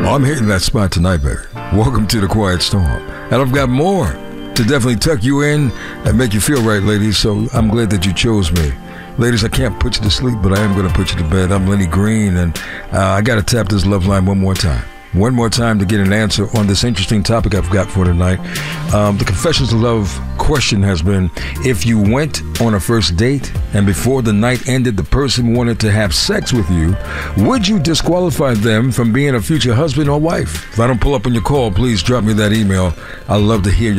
I'm hitting that spot tonight, baby. Welcome to the Quiet Storm. And I've got more to definitely tuck you in and make you feel right, ladies. So I'm glad that you chose me. Ladies, I can't put you to sleep, but I am going to put you to bed. I'm Lenny Green, and I got to tap this love line one more time. One more time to get an answer on this interesting topic I've got for tonight. The Confessions of Love question has been, if you went on a first date and before the night ended, the person wanted to have sex with you, would you disqualify them from being a future husband or wife? If I don't pull up on your call, please drop me that email. I'd love to hear your